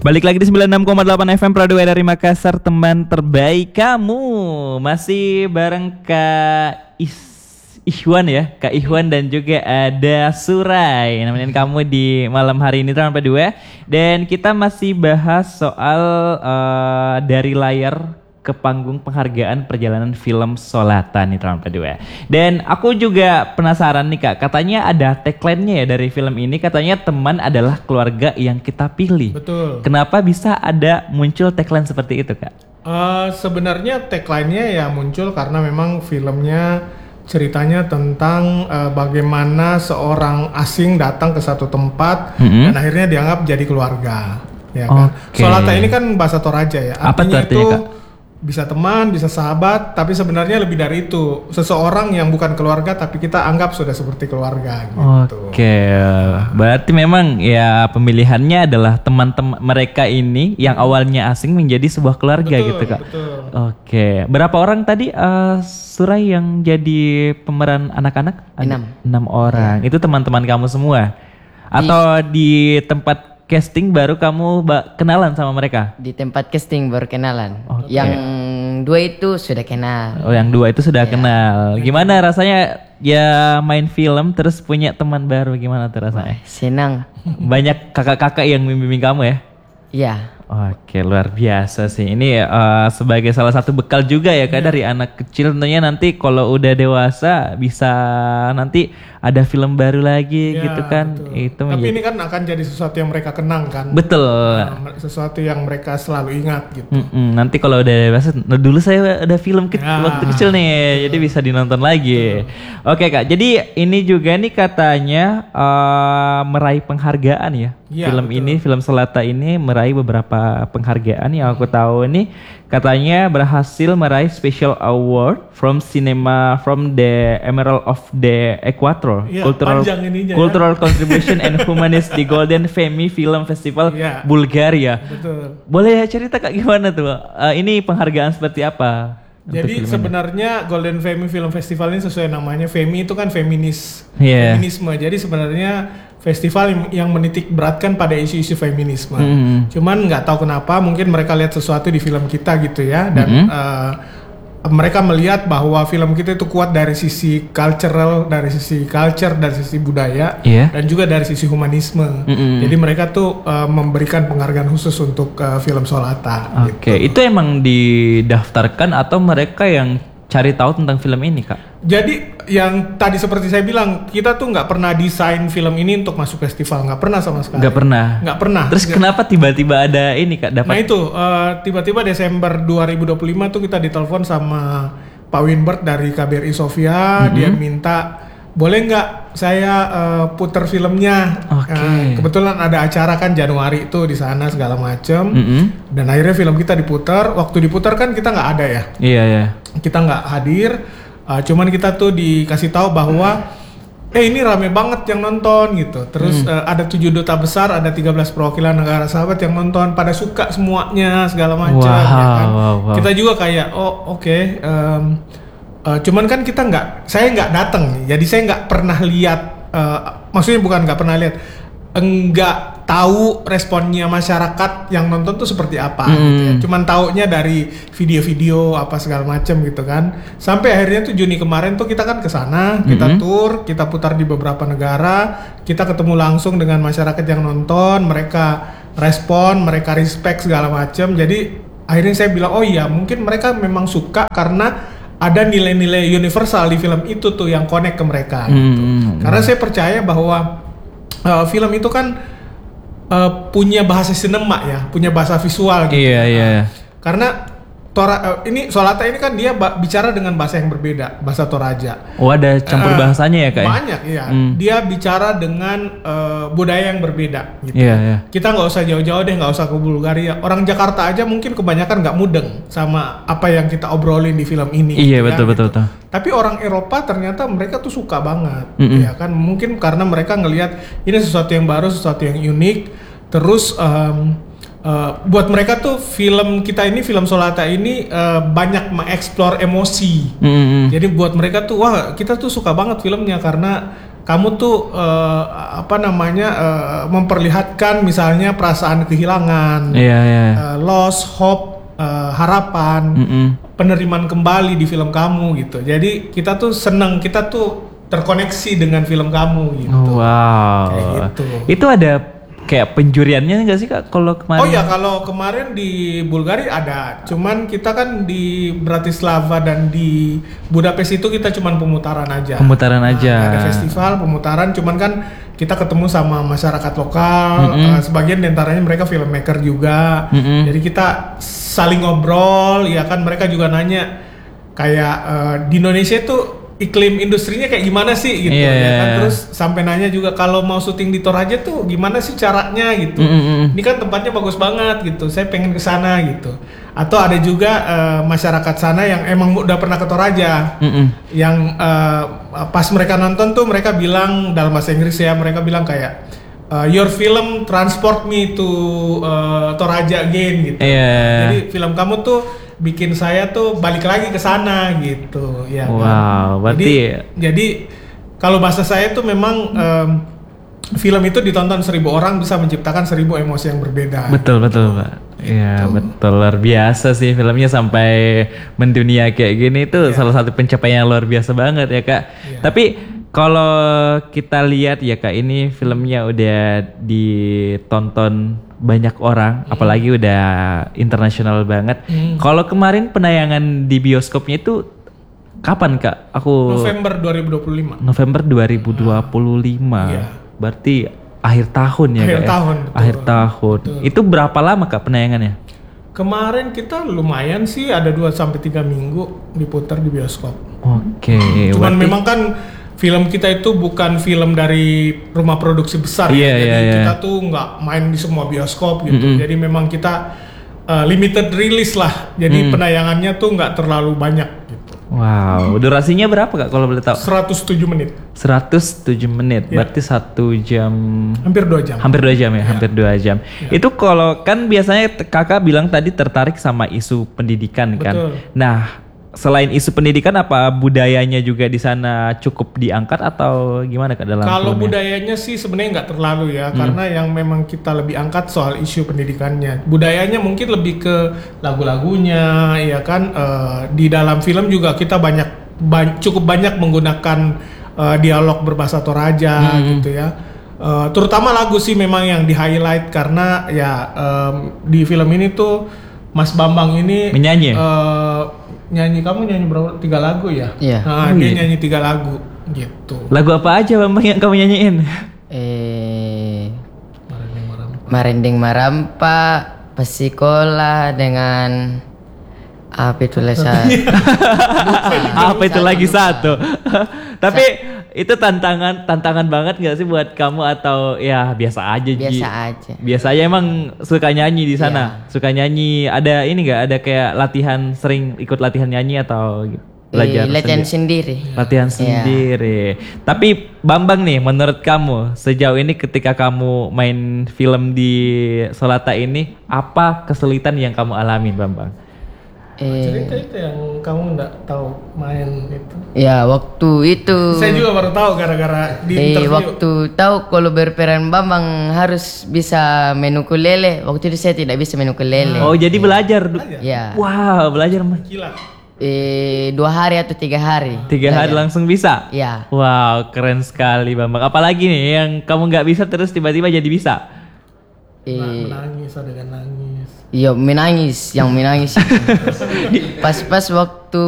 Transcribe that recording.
Balik lagi di 96,8 FM Pradua dari Makassar, teman terbaik kamu. Masih bareng Ihwan ya, Kak Ihwan dan juga ada Surai nemenin kamu di malam hari ini teman Pradua. Dan kita masih bahas soal dari layar ke panggung penghargaan perjalanan film Solata nih teman Pradua. Dan aku juga penasaran nih Kak, katanya ada tagline-nya ya dari film ini, katanya teman adalah keluarga yang kita pilih. Betul. Kenapa bisa ada muncul tagline seperti itu Kak? Sebenarnya tagline-nya ya muncul karena memang filmnya ceritanya tentang bagaimana seorang asing datang ke satu tempat dan akhirnya dianggap jadi keluarga, ya kan. Okay. Solata ini kan bahasa Toraja ya. Apa Artinya tuh artinya, Kak? Bisa teman, bisa sahabat, tapi sebenarnya lebih dari itu. Seseorang yang bukan keluarga tapi kita anggap sudah seperti keluarga gitu. Oke, berarti memang ya pemilihannya adalah teman-teman mereka ini yang awalnya asing menjadi sebuah keluarga. Betul, gitu Kak. Betul. Oke, berapa orang tadi Surai yang jadi pemeran anak-anak? 6 orang. Itu teman-teman kamu semua? Atau di tempat casting baru kamu kenalan sama mereka? Di tempat casting baru kenalan. Oke. Yang 2 itu sudah kenal. Oh, yang 2 itu sudah kenal. Gimana rasanya ya main film terus punya teman baru, gimana tuh rasanya? Senang. Banyak kakak-kakak yang membimbing kamu ya? Iya. Oke, luar biasa sih. Ini sebagai salah satu bekal juga ya Kak dari anak kecil, tentunya nanti kalau udah dewasa bisa nanti ada film baru lagi Ya, gitu kan. betul. Itu Tapi ini kan akan jadi sesuatu yang mereka kenang kan. betul. Sesuatu yang mereka selalu ingat gitu. Nanti kalau udah dewasa, nah dulu saya ada film Ya. waktu kecil nih, jadi bisa dinonton lagi. Oke Kak, jadi ini juga nih katanya meraih penghargaan ya. Ya, Film betul. ini, film Solata ini meraih beberapa penghargaan yang aku tahu ini, katanya berhasil meraih Special Award from the Emerald of the Equator, Iya, panjang ininya ya. Cultural Contribution and Humanist di Golden Femi Film Festival Iya. Bulgaria. Betul. Boleh cerita Kak gimana tuh? Ini penghargaan seperti apa? untuk Jadi film ini? sebenarnya Golden Femi Film Festival ini sesuai namanya, Femi itu kan Iya. feminisme. Jadi sebenarnya festival yang menitik beratkan pada isu-isu feminisme. Cuman nggak tahu kenapa, mungkin mereka lihat sesuatu di film kita gitu ya, dan mereka melihat bahwa film kita itu kuat dari sisi cultural, dari sisi budaya, dan juga dari sisi humanisme. Jadi mereka tuh memberikan penghargaan khusus untuk film Solata. Oke, gitu. itu emang didaftarkan atau mereka yang cari tahu tentang film ini Kak? Jadi yang tadi seperti saya bilang, kita tuh nggak pernah desain film ini untuk masuk festival, nggak pernah sama sekali. Nggak pernah. Terus kenapa tiba-tiba ada ini Kak dapat? Nah itu tiba-tiba Desember 2025 tuh kita ditelepon sama Pak Winbert dari KBRI Sofia. Dia minta boleh nggak saya puter filmnya. Oke. Kebetulan ada acara kan Januari itu di sana segala macem. Dan akhirnya film kita diputar. Waktu diputar kan kita nggak ada ya. Iya. Kita nggak hadir. Cuman kita tuh dikasih tahu bahwa ini rame banget yang nonton gitu. Terus ada 7 duta besar, ada 13 perwakilan negara sahabat yang nonton, pada suka semuanya segala macam. Ya kan? Wow. Kita juga kayak oke. Cuman kan saya nggak datang, jadi saya nggak pernah lihat. Maksudnya bukan nggak pernah lihat, enggak tahu responnya masyarakat yang nonton tuh seperti apa gitu ya. Cuman taunya dari video-video apa segala macam gitu kan. Sampai akhirnya tuh Juni kemarin tuh kita kan ke sana, kita tour, kita putar di beberapa negara, kita ketemu langsung dengan masyarakat yang nonton, mereka respon, mereka respect segala macam. Jadi akhirnya saya bilang, oh iya, mungkin mereka memang suka karena ada nilai-nilai universal di film itu tuh yang connect ke mereka gitu. Karena saya percaya bahwa film itu kan punya bahasa sinema ya, punya bahasa visual gitu. Iya. Karena ini Solata ini kan dia bicara dengan bahasa yang berbeda, bahasa Toraja. Oh, ada campur bahasanya ya Kak? Banyak ya. Dia bicara dengan budaya yang berbeda gitu. Iya. Kita nggak usah jauh-jauh deh, nggak usah ke Bulgaria. Orang Jakarta aja mungkin kebanyakan nggak mudeng sama apa yang kita obrolin di film ini. Iya, gitu betul. Tapi orang Eropa ternyata mereka tuh suka banget, ya kan? Mungkin karena mereka ngelihat ini sesuatu yang baru, sesuatu yang unik. Terus buat mereka tuh film kita ini, film Solata ini banyak mengeksplor emosi. Jadi buat mereka tuh, wah kita tuh suka banget filmnya karena kamu tuh memperlihatkan misalnya perasaan kehilangan, loss, hope, harapan, penerimaan kembali di film kamu gitu. Jadi kita tuh seneng, kita tuh terkoneksi dengan film kamu gitu. Wow. Kayak gitu. Itu ada kayak penjuriannya nggak sih Kak kalau kemarin? Oh ya, kalau kemarin di Bulgaria ada. Cuman kita kan di Bratislava dan di Budapest itu kita cuman pemutaran aja. Pemutaran aja. Ada festival pemutaran, cuman kan kita ketemu sama masyarakat lokal. Sebagian diantaranya mereka filmmaker juga. Jadi kita saling ngobrol. Ya kan mereka juga nanya kayak di Indonesia tuh iklim industrinya kayak gimana sih gitu ya kan, terus sampai nanya juga kalau mau syuting di Toraja tuh gimana sih caranya gitu. Ini kan tempatnya bagus banget gitu, saya pengen ke sana gitu. Atau ada juga masyarakat sana yang emang udah pernah ke Toraja, yang pas mereka nonton tuh mereka bilang dalam bahasa Inggris ya, mereka bilang kayak your film transport me to Toraja again gitu. Jadi film kamu tuh bikin saya tuh balik lagi ke sana gitu ya. Wow, kan? berarti jadi kalau bahasa saya tuh memang film itu ditonton 1.000 orang bisa menciptakan 1.000 emosi yang berbeda. Betul Pak. Iya betul, luar biasa sih filmnya sampai mendunia kayak gini itu salah satu pencapaian yang luar biasa banget ya Kak. Tapi kalau kita lihat ya Kak, ini filmnya udah ditonton banyak orang, apalagi udah internasional banget. Kalau kemarin penayangan di bioskopnya itu kapan Kak? November 2025. November 2025. Berarti akhir tahun ya Kak? Akhir tahun. Betul. Itu berapa lama Kak penayangannya? Kemarin kita lumayan sih, ada 2-3 minggu diputar di bioskop. Oke. Cuman memang kan film kita itu bukan film dari rumah produksi besar jadi kita tuh nggak main di semua bioskop gitu. Jadi memang kita limited release lah. Jadi penayangannya tuh nggak terlalu banyak gitu. Wow, durasinya berapa Kak kalau boleh tahu? 107 menit. 107 menit, berarti 1 jam. Hampir 2 jam. Hampir 2 jam ya, hampir 2 jam. Itu kalau kan biasanya Kakak bilang tadi tertarik sama isu pendidikan kan. Betul. Nah, selain isu pendidikan, apa budayanya juga di sana cukup diangkat atau gimana Kak dalam Kalau filmnya? budayanya sih sebenarnya nggak terlalu ya, karena yang memang kita lebih angkat soal isu pendidikannya. Budayanya mungkin lebih ke lagu-lagunya, ya kan. Di dalam film juga kita cukup banyak menggunakan dialog berbahasa Toraja gitu ya. Terutama lagu sih memang yang di highlight karena ya di film ini tuh Mas Bambang ini menyanyi. Kamu nyanyi berapa? 3 lagu ya? Iya. Nah, dia nyanyi 3 lagu gitu. Lagu apa aja Bambang yang kamu nyanyiin? Marinding Marampa, Pasikola dengan apa itu lesat? Apa itu lagi satu? Tapi itu tantangan banget nggak sih buat kamu atau ya biasa aja? Biasa aja. Biasa aja emang suka nyanyi di sana. Suka nyanyi. Ada ini nggak? Ada kayak sering ikut latihan nyanyi atau belajar latihan sendiri. Latihan sendiri. Tapi Bambang nih, menurut kamu sejauh ini ketika kamu main film di Solata ini, apa kesulitan yang kamu alamin Bambang? Cerita itu yang kamu nggak tahu main itu. Ya waktu itu. Saya juga baru tahu gara-gara di interview. Waktu tahu kalau berperan Bambang harus bisa main ukulele. Waktu itu saya tidak bisa main ukulele. Oh jadi belajar? Ya. Wow, belajar Gila. 2 hari atau 3 hari. 3 hari langsung bisa? Ya. Wow, keren sekali Bambang. Apalagi nih yang kamu nggak bisa terus tiba-tiba jadi bisa? Menangis, adegan nangis. Iya menangis, yang menangis. Pas waktu